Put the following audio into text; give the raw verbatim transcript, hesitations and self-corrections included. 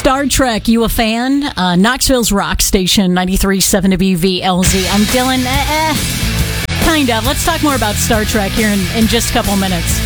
Star Trek, you a fan? Uh, Knoxville's rock station, ninety-three point seven W V L Z. I'm Dylan. Eh, eh, kind of. Let's talk more about Star Trek here in, in just a couple minutes.